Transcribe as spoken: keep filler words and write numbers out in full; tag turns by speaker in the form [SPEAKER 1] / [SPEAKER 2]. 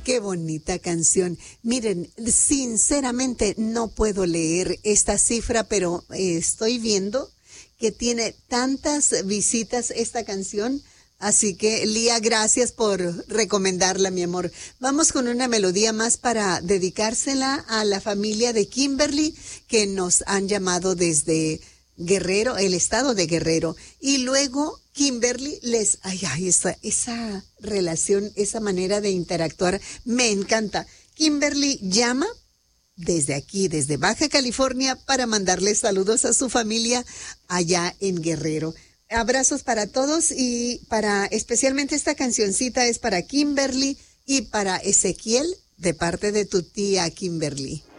[SPEAKER 1] qué bonita canción. Miren, sinceramente no puedo leer esta cifra, pero eh, estoy viendo que tiene tantas visitas esta canción. Así que, Lía, gracias por recomendarla, mi amor. Vamos con una melodía más para dedicársela a la familia de Kimberly, que nos han llamado desde Guerrero, el estado de Guerrero. Y luego Kimberly les, ay, ay, esa, esa relación, esa manera de interactuar, me encanta. Kimberly llama desde aquí, desde Baja California, para mandarles saludos a su familia allá en Guerrero. Abrazos para todos y para, especialmente esta cancioncita es para Kimberly y para Ezequiel, de parte de tu tía Kimberly.